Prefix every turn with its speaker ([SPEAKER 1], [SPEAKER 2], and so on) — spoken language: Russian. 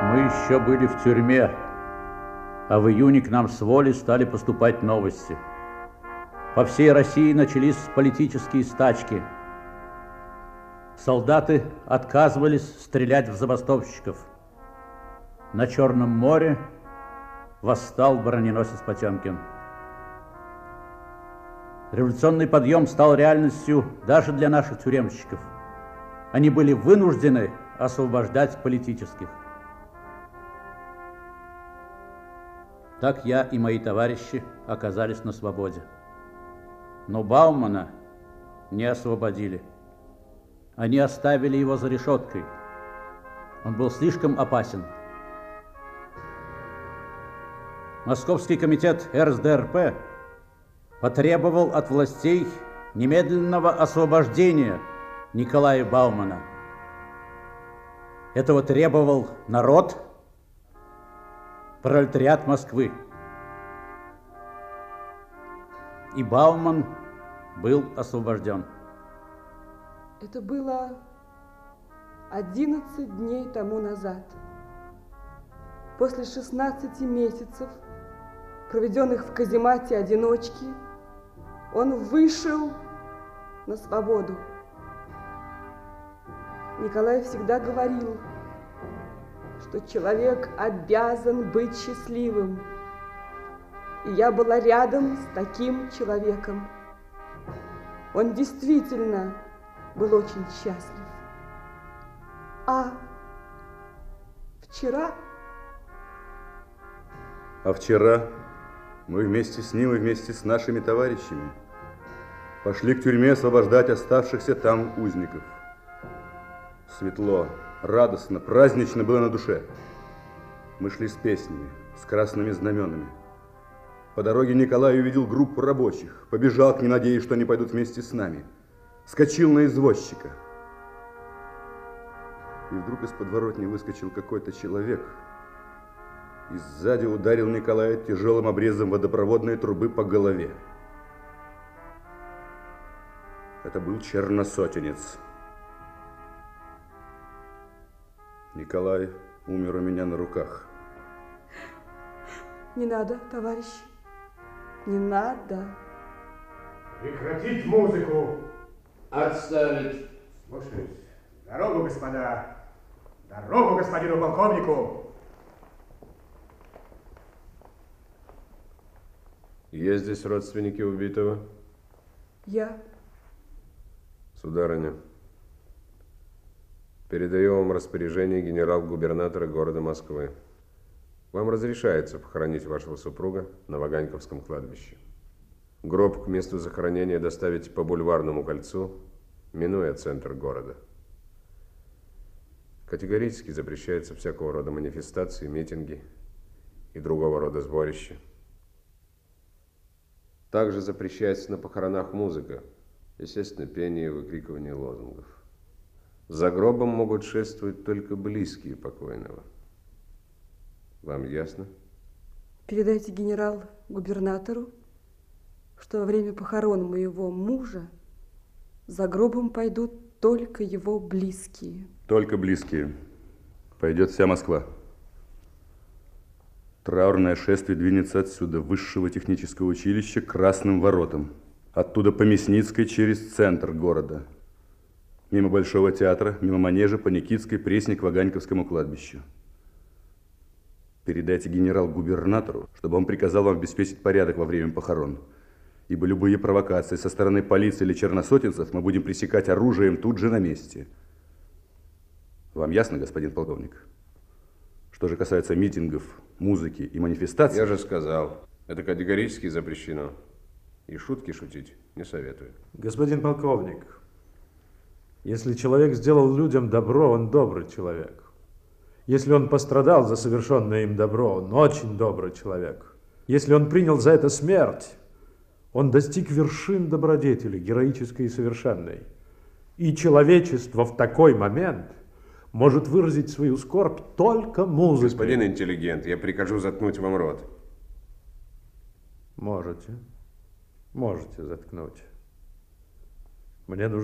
[SPEAKER 1] Мы еще были в тюрьме, а в июне к нам с воли стали поступать новости. По всей России начались политические стачки. Солдаты отказывались стрелять в забастовщиков. На Черном море восстал броненосец Потемкин. Революционный подъем стал реальностью даже для наших тюремщиков. Они были вынуждены освобождать политических. Так я и мои товарищи оказались на свободе. Но Баумана не освободили. Они оставили его за решеткой. Он был слишком опасен. Московский комитет РСДРП потребовал от властей немедленного освобождения Николая Баумана. Этого требовал народ, пролетариат Москвы. И Бауман был освобожден.
[SPEAKER 2] Это было 11 дней тому назад. После 16 месяцев, проведенных в каземате одиночки, он вышел на свободу. Николай всегда говорил, что человек обязан быть счастливым. И я была рядом с таким человеком. Он действительно был очень счастлив. А вчера
[SPEAKER 3] мы вместе с ним и вместе с нашими товарищами пошли к тюрьме освобождать оставшихся там узников. Светло, радостно, празднично было на душе. Мы шли с песнями, с красными знаменами. По дороге Николай увидел группу рабочих, побежал к ним, надеясь, что они пойдут вместе с нами. Скочил на извозчика. И вдруг из подворотни выскочил какой-то человек и сзади ударил Николая тяжелым обрезом водопроводной трубы по голове. Это был черносотенец. Николай умер у меня на руках.
[SPEAKER 2] Не надо, товарищ, не надо.
[SPEAKER 4] Прекратить музыку!
[SPEAKER 5] Отставить!
[SPEAKER 4] Слушаюсь. Дорогу, господа! Дорогу господину полковнику!
[SPEAKER 5] Есть здесь родственники убитого?
[SPEAKER 2] Я.
[SPEAKER 5] Сударыня, передаю вам распоряжение генерал-губернатора города Москвы. Вам разрешается похоронить вашего супруга на Ваганьковском кладбище. Гроб к месту захоронения доставить по Бульварному кольцу, минуя центр города. Категорически запрещается всякого рода манифестации, митинги и другого рода сборища. Также запрещается на похоронах музыка, естественно, пение и выкрикивание лозунгов. За гробом могут шествовать только близкие покойного. Вам ясно?
[SPEAKER 2] Передайте генерал-губернатору, что во время похорон моего мужа за гробом пойдут только его близкие.
[SPEAKER 3] Только близкие. Пойдет вся Москва. Траурное шествие двинется отсюда, высшего технического училища, к Красным воротам. Оттуда по Мясницкой через центр города. Мимо Большого театра, мимо Манежа, по Никитской, Пресне к Ваганьковскому кладбищу. Передайте генерал-губернатору, чтобы он приказал вам обеспечить порядок во время похорон. Ибо любые провокации со стороны полиции или черносотенцев мы будем пресекать оружием тут же на месте. Вам ясно, господин полковник? Что же касается митингов, музыки и манифестаций...
[SPEAKER 5] Я же сказал, это категорически запрещено. И шутки шутить не советую.
[SPEAKER 6] Господин полковник, если человек сделал людям добро, он добрый человек. Если он пострадал за совершенное им добро, он очень добрый человек. Если он принял за это смерть, он достиг вершин добродетели, героической и совершенной. И человечество в такой момент может выразить свою скорбь только музыкой.
[SPEAKER 5] Господин интеллигент, я прикажу заткнуть вам рот.
[SPEAKER 6] Можете заткнуть. Мне нужно